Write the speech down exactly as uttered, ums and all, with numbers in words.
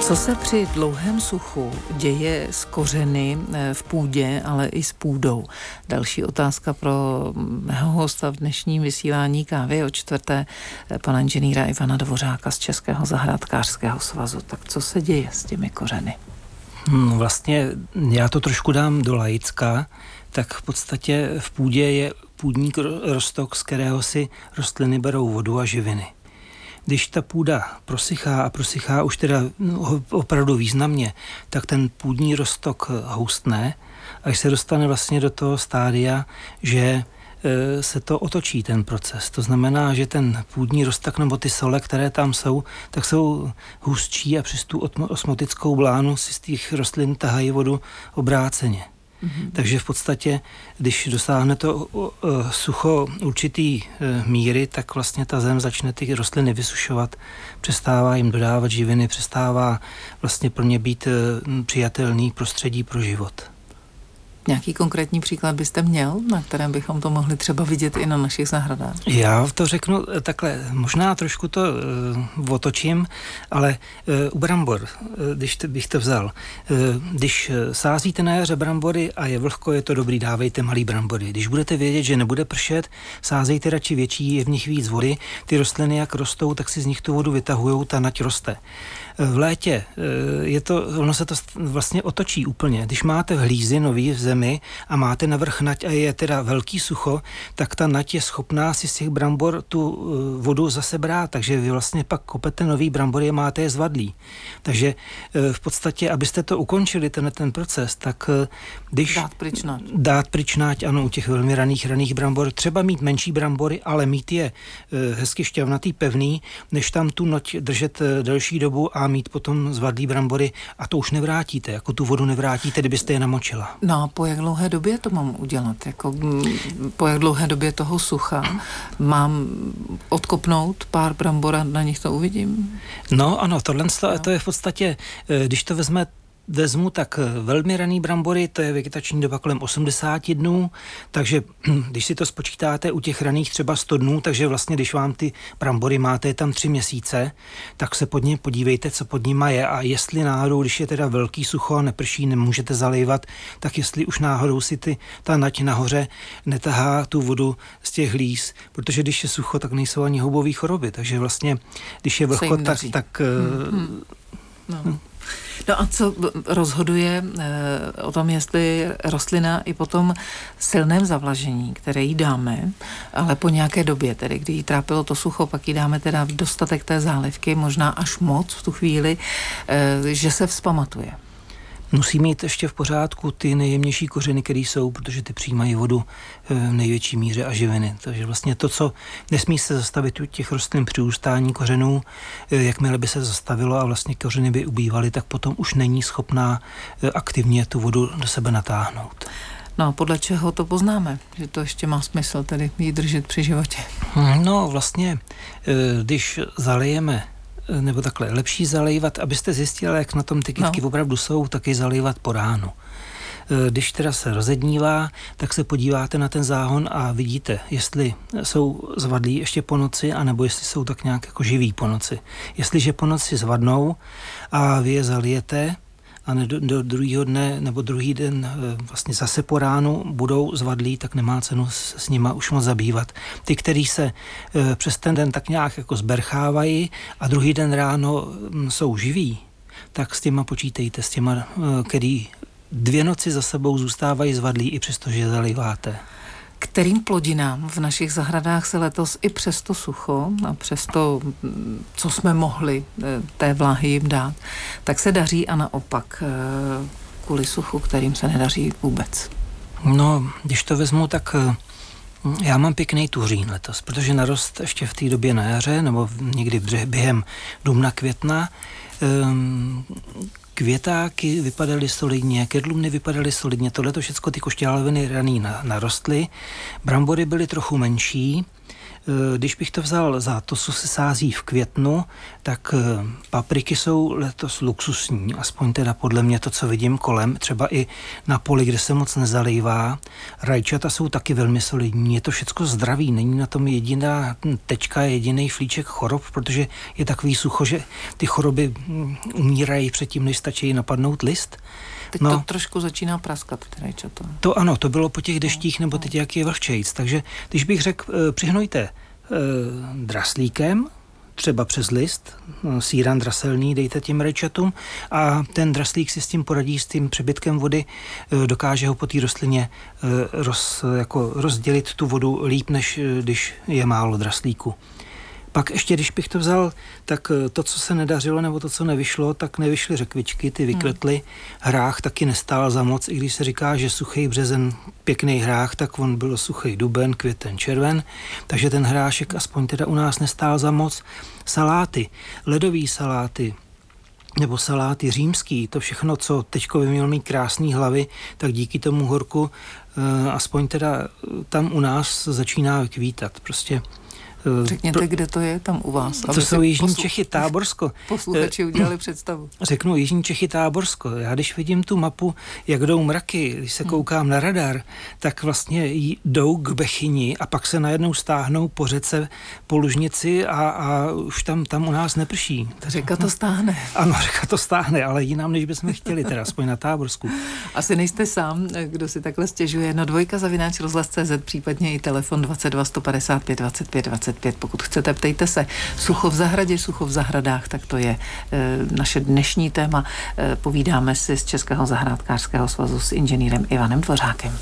Co se při dlouhém suchu děje s kořeny v půdě, ale i s půdou? Další otázka pro mého hosta v dnešním vysílání Kávy o čtvrté, pana inženýra Ivana Dvořáka z Českého zahrádkářského svazu. Tak co se děje s těmi kořeny? Hmm, vlastně já to trošku dám do laicka, tak v podstatě v půdě je půdní roztok, z kterého si rostliny berou vodu a živiny. Když ta půda prosychá a prosychá už teda opravdu významně, tak ten půdní roztok houstne, až se dostane vlastně do toho stádia, že se to otočí, ten proces. To znamená, že ten půdní roztok nebo ty sole, které tam jsou, tak jsou hustší a přes tu osmotickou blánu si z těch rostlin tahají vodu obráceně. Mm-hmm. Takže v podstatě, když dosáhne to uh, sucho určitý uh, míry, tak vlastně ta zem začne ty rostliny vysušovat, přestává jim dodávat živiny, přestává vlastně pro ně být uh, přijatelný prostředí pro život. Nějaký konkrétní příklad byste měl, na kterém bychom to mohli třeba vidět i na našich zahradách? Já to řeknu takhle, možná trošku to uh, otočím, ale uh, u brambor, uh, když t- bych to vzal, uh, když sázíte na jaře brambory a je vlhko, je to dobrý, dávejte malý brambory. Když budete vědět, že nebude pršet, sázejte radši větší, je v nich víc vody. Ty rostliny, jak rostou, tak si z nich tu vodu vytahujou, ta nať roste. V létě je to, ono se to vlastně otočí úplně. Když máte hlízy nový v zemi a máte navrch nať a je teda velký sucho, tak ta nať je schopná si z těch brambor tu vodu zase brát, takže vy vlastně pak kopete nový brambory a máte je zvadlý. Takže v podstatě, abyste to ukončili, ten, ten proces, tak když... Dát pryč nať. Dát pryč nať, ano, u těch velmi raných, raných brambor. Třeba mít menší brambory, ale mít je hezky šťavnatý, pevný, než tam tu nať držet delší dobu a mít potom zvadlý brambory a to už nevrátíte, jako tu vodu nevrátíte, kdybyste je namočila. No a po jak dlouhé době to mám udělat? Jako, po jak dlouhé době toho sucha mám odkopnout pár brambor a na nich to uvidím? No ano, tohle no. To je v podstatě, když to vezme Vezmu tak velmi raný brambory, to je vegetační doba kolem osmdesát dnů, takže když si to spočítáte u těch raných třeba sto dnů, takže vlastně když vám ty brambory máte tam tři měsíce, tak se pod ně podívejte, co pod nima je a jestli náhodou, když je teda velký sucho a neprší, nemůžete zalejvat, tak jestli už náhodou si ty, ta nať nahoře netahá tu vodu z těch hlíz, protože když je sucho, tak nejsou ani houbové choroby, takže vlastně když je vlhko, tak... tak hmm. no. No a co rozhoduje e, o tom, jestli rostlina i po tom silném zavlažení, které jí dáme, ale po nějaké době, tedy kdy jí trápilo to sucho, pak jí dáme teda dostatek té zálivky, možná až moc v tu chvíli, e, že se vzpamatuje. Musí mít ještě v pořádku ty nejjemnější kořeny, které jsou, protože ty přijímají vodu v největší míře a živiny. Takže vlastně to, co nesmí se zastavit u těch rostlin při růstání kořenů, jakmile by se zastavilo a vlastně kořeny by ubývaly, tak potom už není schopná aktivně tu vodu do sebe natáhnout. No a podle čeho to poznáme, že to ještě má smysl tedy jí držet při životě? No vlastně, když zalejeme nebo takhle, lepší zalejvat, abyste zjistili, jak na tom ty kytky no. opravdu jsou, tak je zalejvat po ránu. Když teda se rozednívá, tak se podíváte na ten záhon a vidíte, jestli jsou zvadlí ještě po noci, anebo jestli jsou tak nějak jako živí po noci. Jestliže po noci zvadnou a vy je zalijete, a ne do, do druhého dne nebo druhý den vlastně zase po ránu budou zvadlí, tak nemá cenu s, s nima už moc zabývat. Ty, který se e, přes ten den tak nějak jako zberchávají a druhý den ráno m, jsou živí, tak s těma počítejte, s těma, e, který dvě noci za sebou zůstávají zvadlí i přesto, že zalíváte. Kterým plodinám v našich zahradách se letos i přes to sucho a přes to, co jsme mohli té vláhy jim dát, tak se daří a naopak kvůli suchu, kterým se nedaří vůbec? No, když to vezmu, tak já mám pěkný tuřín letos, protože narost ještě v té době na jaře nebo někdy během dubna, května. Um, Květáky vypadaly solidně, kedlumny vypadaly solidně, tohleto všecko ty košťáloviny raný narostly. Brambory byly trochu menší, Když bych to vzal za to, co se sází v květnu, tak papriky jsou letos luxusní, aspoň teda podle mě to, co vidím kolem, třeba i na poli, kde se moc nezalejvá. Rajčata jsou taky velmi solidní, je to všecko zdravý, není na tom jediná tečka, jediný flíček chorob, protože je takový sucho, že ty choroby umírají předtím, než stačí napadnout list. Teď no, to trošku začíná praskat, ty rajčata. To ano, to bylo po těch deštích, nebo teď jak je vlhčejc. Takže když bych řekl, přihnojte e, draslíkem, třeba přes list, síran draselný dejte těm rajčatům a ten draslík si s tím poradí, s tím přebytkem vody, e, dokáže ho po té rostlině e, roz, jako rozdělit tu vodu líp, než když je málo draslíku. Pak ještě, když bych to vzal, tak to, co se nedařilo, nebo to, co nevyšlo, tak nevyšly řekvičky, ty vykletly. Hrách taky nestál za moc, i když se říká, že suchý březen, pěkný hrách, tak on byl suchý duben, květen, červen, takže ten hrášek aspoň teda u nás nestál za moc. Saláty, ledový saláty, nebo saláty římský, to všechno, co teďko by mělo mít krásný hlavy, tak díky tomu horku aspoň teda tam u nás začíná kvítat. Prostě řekněte, pro, kde to je tam u vás. To jsou Jižní poslu... Čechy, Táborsko. Posluchači udělali představu. Řeknu Jižní Čechy, Táborsko. Já když vidím tu mapu, jak jdou mraky, když se koukám hmm. na radar, tak vlastně jdou k Bechyni a pak se najednou stáhnou po řece, po Lužnici a, a už tam, tam u nás neprší. Řeka to stáhne. Ano, řeka to stáhne, ale jinam, než bychom chtěli, teda aspoň na Táborsku. Asi nejste sám, kdo si takhle stěžuje. No dvojka zavináč rozhlas tečka cé zet, případně i telefon dvacet dva sto padesát pět dvacet pět dvacet pět. Pokud chcete, ptejte se. Sucho v zahradě, sucho v zahradách, tak to je e, naše dnešní téma. E, povídáme si z Českého zahrádkářského svazu s inženýrem Ivanem Dvořákem.